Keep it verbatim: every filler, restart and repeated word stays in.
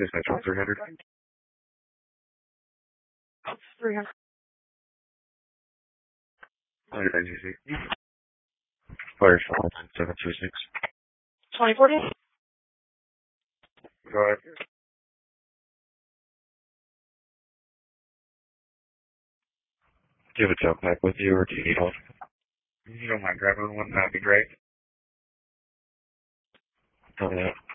Central three hundred. three hundred. one hundred N G C. Firefly seven two six. twenty forty? Go ahead. Do you have a tail pack with you, or do you need one? If you don't mind grabbing one, that'd be great. Tell me that.